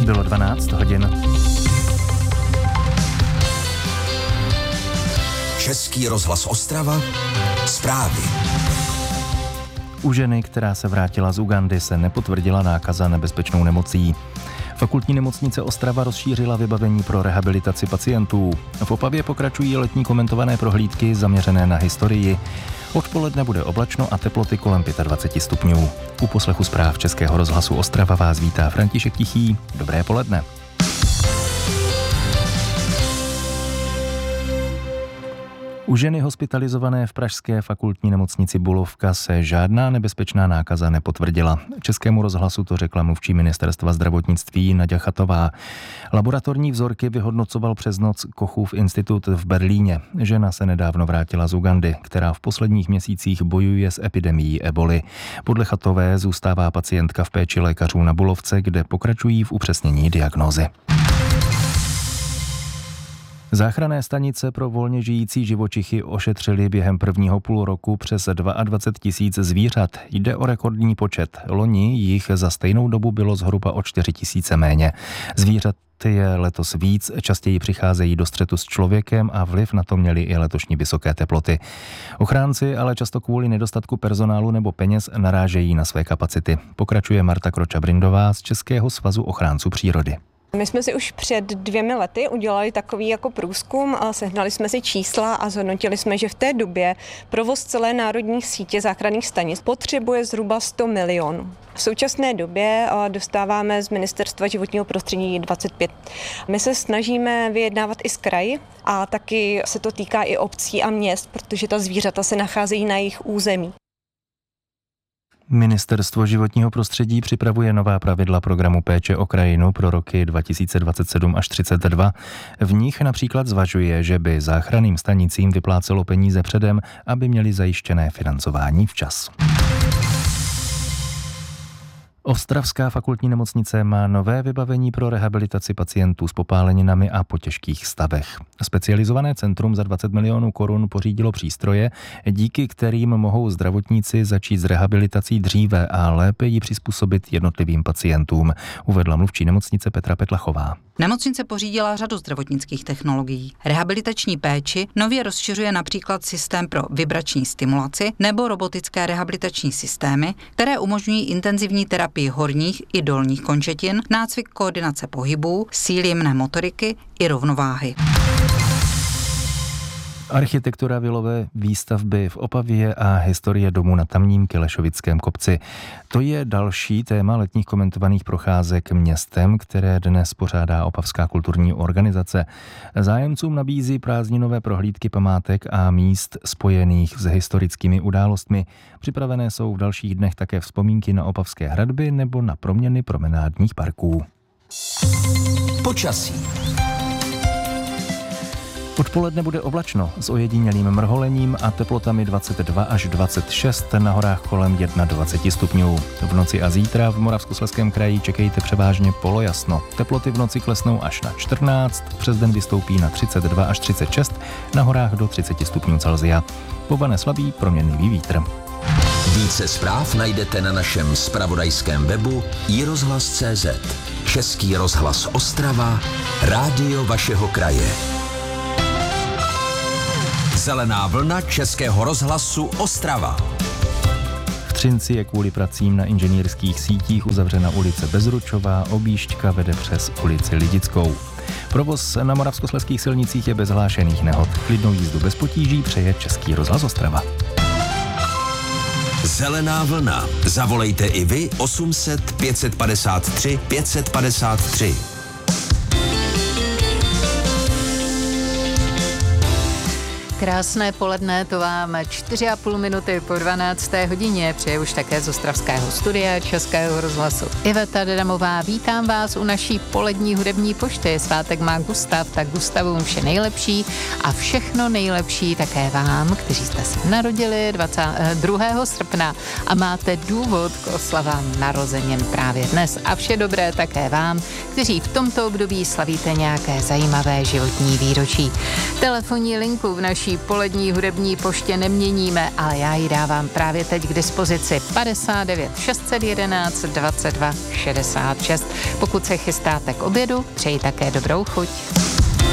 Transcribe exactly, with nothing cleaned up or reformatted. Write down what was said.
Bylo dvanáct hodin. Český rozhlas Ostrava, zprávy. U ženy, která se vrátila z Ugandy, se nepotvrdila nákaza nebezpečnou nemocí. Fakultní nemocnice Ostrava rozšířila vybavení pro rehabilitaci pacientů. V Opavě pokračují letní komentované prohlídky zaměřené na historii. Odpoledne bude oblačno a teploty kolem dvacet pět stupňů. U poslechu zpráv Českého rozhlasu Ostrava vás vítá František Tichý. Dobré poledne. U ženy hospitalizované v pražské fakultní nemocnici Bulovka se žádná nebezpečná nákaza nepotvrdila. Českému rozhlasu to řekla mluvčí ministerstva zdravotnictví Naďa Chatová. Laboratorní vzorky vyhodnocoval přes noc Kochův institut v Berlíně. Žena se nedávno vrátila z Ugandy, která v posledních měsících bojuje s epidemií eboli. Podle Chatové zůstává pacientka v péči lékařů na Bulovce, kde pokračují v upřesnění diagnózy. Záchranné stanice pro volně žijící živočichy ošetřily během prvního půl roku přes dvacet dva tisíc zvířat. Jde o rekordní počet. Loni jich za stejnou dobu bylo zhruba o čtyři tisíce méně. Zvířat je letos víc, častěji přicházejí do střetu s člověkem a vliv na to měly i letošní vysoké teploty. Ochránci ale často kvůli nedostatku personálu nebo peněz narážejí na své kapacity. Pokračuje Marta Kroča-Brindová z Českého svazu ochránců přírody. My jsme si už před dvěmi lety udělali takový jako průzkum a sehnali jsme si čísla a zhodnotili jsme, že v té době provoz celé národní sítě záchranných stanic potřebuje zhruba sto milionů. V současné době dostáváme z Ministerstva životního prostředí dvacet pět. My se snažíme vyjednávat i s kraji a taky se to týká i obcí a měst, protože ta zvířata se nacházejí na jejich území. Ministerstvo životního prostředí připravuje nová pravidla programu péče o krajinu pro roky dva tisíce dvacet sedm až třicet dva. V nich například zvažuje, že by záchranným stanicím vyplácelo peníze předem, aby měli zajištěné financování včas. Ostravská fakultní nemocnice má nové vybavení pro rehabilitaci pacientů s popáleninami a po těžkých stavech. Specializované centrum za dvacet milionů korun pořídilo přístroje, díky kterým mohou zdravotníci začít s rehabilitací dříve a lépe ji přizpůsobit jednotlivým pacientům, uvedla mluvčí nemocnice Petra Petlachová. Nemocnice pořídila řadu zdravotnických technologií. Rehabilitační péči nově rozšiřuje například systém pro vibrační stimulaci nebo robotické rehabilitační systémy, které umožňují intenzivní terapii horních i dolních končetin, nácvik koordinace pohybů, síly jemné motoriky i rovnováhy. Architektura vilové výstavby v Opavě a historie domu na tamním Kelešovickém kopci. To je další téma letních komentovaných procházek městem, které dnes pořádá Opavská kulturní organizace. Zájemcům nabízí prázdninové prohlídky památek a míst spojených s historickými událostmi. Připravené jsou v dalších dnech také vzpomínky na opavské hradby nebo na proměny promenádních parků. Počasí. Odpoledne bude oblačno s ojedinělým mrholením a teplotami dvacet dva až dvacet šest, na horách kolem dvacet jedna stupňů. V noci a zítra v Moravskoslezském kraji čekejte převážně polojasno. Teploty v noci klesnou až na čtrnáct, přes den vystoupí na třicet dva až třicet šest, na horách do třicet stupňů Celsia. Povane slabý proměnlivý vítr. Více zpráv najdete na našem zpravodajském webu i rozhlas tečka cé zet. Český rozhlas Ostrava, rádio vašeho kraje. Zelená vlna Českého rozhlasu Ostrava. V Třinci je kvůli pracím na inženýrských sítích uzavřena ulice Bezručová, objížďka vede přes ulici Lidickou. Provoz na moravskoslezských silnicích je bez hlášených nehod. Klidnou jízdu bez potíží přeje Český rozhlas Ostrava. Zelená vlna. Zavolejte i vy osm set pět padesát tři pět padesát tři. Krásné poledne, to vám čtyři a půl minuty po dvanácté hodině. Přeje už také z ostravského studia Českého rozhlasu Iveta Dedamová. Vítám vás u naší polední hudební pošty. Svátek má Gustav, tak Gustavům vše nejlepší a všechno nejlepší také vám, kteří jste se narodili dvacátého druhého srpna a máte důvod k oslavám narozenin právě dnes. A vše dobré také vám, kteří v tomto období slavíte nějaké zajímavé životní výročí. Telefonní linku v naší naší polední hudební poště neměníme, ale já ji dávám právě teď k dispozici padesát devět šest set jedenáct dvacet dva šedesát šest. Pokud se chystáte k obědu, přeji také dobrou chuť.